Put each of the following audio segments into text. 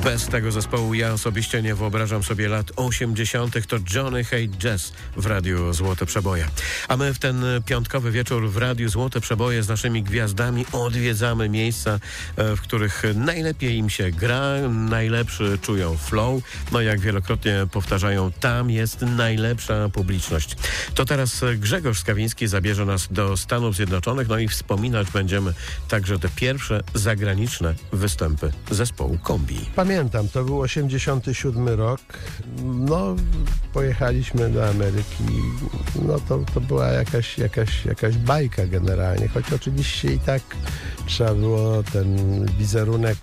Bez tego zespołu ja osobiście nie wyobrażam sobie lat 80. To Johnny Hate Jazz w Radiu Złote Przeboje. A my w ten piątkowy wieczór w Radiu Złote Przeboje z naszymi gwiazdami odwiedzamy miejsca, w których najlepiej im się gra, najlepszy czują flow. No jak wielokrotnie powtarzają, tam jest najlepsza publiczność. To teraz Grzegorz Skawiński zabierze nas do Stanów Zjednoczonych, no i wspominać będziemy także te pierwsze zagraniczne występy zespołu Kombi. Pamiętam, to był 87 rok. No, pojechaliśmy do Ameryki. No, to była jakaś bajka generalnie, choć oczywiście i tak trzeba było ten wizerunek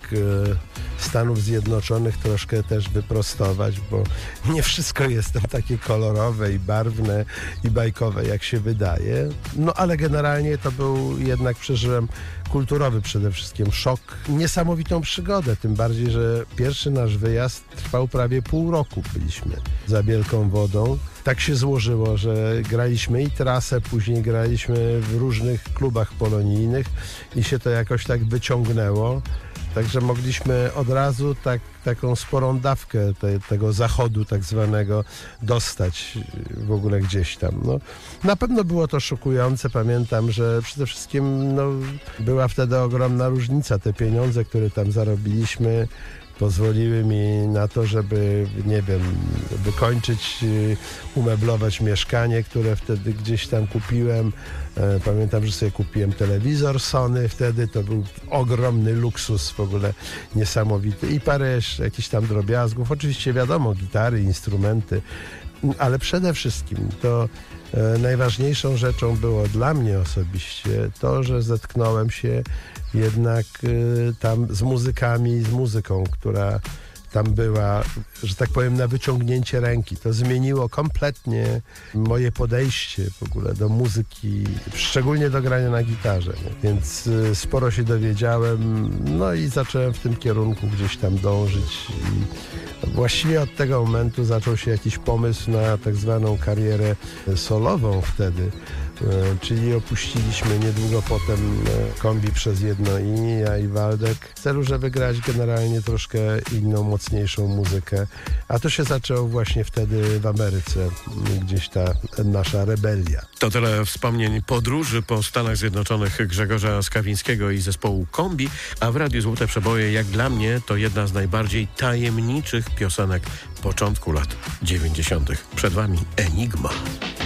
Stanów Zjednoczonych troszkę też wyprostować, bo nie wszystko jest tam takie kolorowe i barwne i bajkowe, jak się wydaje. No, ale generalnie to był jednak, przeżyłem kulturowy przede wszystkim szok, niesamowitą przygodę, tym bardziej, że pierwszy nasz wyjazd trwał prawie pół roku. Byliśmy za Wielką Wodą. Tak się złożyło, że graliśmy i trasę, później graliśmy w różnych klubach polonijnych i się to jakoś tak wyciągnęło. Także mogliśmy od razu taką sporą dawkę tego zachodu tak zwanego dostać w ogóle gdzieś tam. No, na pewno było to szokujące. Pamiętam, że przede wszystkim była wtedy ogromna różnica. Te pieniądze, które tam zarobiliśmy, pozwoliły mi na to, żeby, nie wiem, wykończyć, umeblować mieszkanie, które wtedy gdzieś tam kupiłem. Pamiętam, że sobie kupiłem telewizor Sony, wtedy to był ogromny luksus, w ogóle niesamowity, i parę jakichś tam drobiazgów. Oczywiście wiadomo, gitary, instrumenty, ale przede wszystkim to najważniejszą rzeczą było dla mnie osobiście to, że zetknąłem się jednak tam z muzykami, z muzyką, która tam była, że tak powiem, na wyciągnięcie ręki. To zmieniło kompletnie moje podejście w ogóle do muzyki, szczególnie do grania na gitarze. Nie? Więc sporo się dowiedziałem, no i zacząłem w tym kierunku gdzieś tam dążyć. I właściwie od tego momentu zaczął się jakiś pomysł na tak zwaną karierę solową wtedy. Czyli opuściliśmy niedługo potem Kombi przez jedno i ja i Waldek w celu, żeby grać generalnie troszkę inną, mocniejszą muzykę. A to się zaczęło właśnie wtedy w Ameryce, gdzieś ta nasza rebelia. To tyle wspomnień podróży po Stanach Zjednoczonych Grzegorza Skawińskiego i zespołu Kombi, a w Radiu Złote Przeboje, jak dla mnie, to jedna z najbardziej tajemniczych piosenek początku lat 90. Przed wami Enigma.